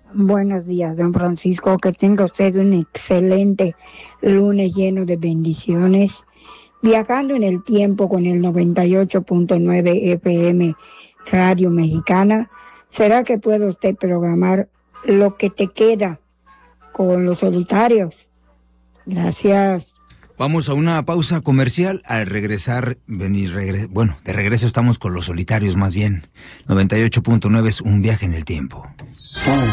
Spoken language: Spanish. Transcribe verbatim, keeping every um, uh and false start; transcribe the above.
Buenos días, don Francisco. Que tenga usted un excelente lunes lleno de bendiciones. Viajando en el tiempo con el noventa y ocho punto nueve F M Radio Mexicana, ¿será que puede usted programar Lo que te queda con Los Solitarios? Gracias. Vamos a una pausa comercial. Al regresar, venir, regre- bueno, de regreso estamos con Los Solitarios más bien. noventa y ocho punto nueve es un viaje en el tiempo.